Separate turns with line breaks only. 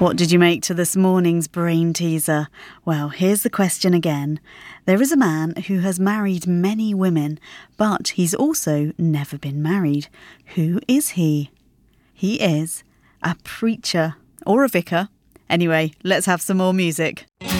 What did you make to this morning's brain teaser? Well, here's the question again. There is a man who has married many women, but he's also never been married. Who is he? He is a preacher or a vicar. Anyway, let's have some more music.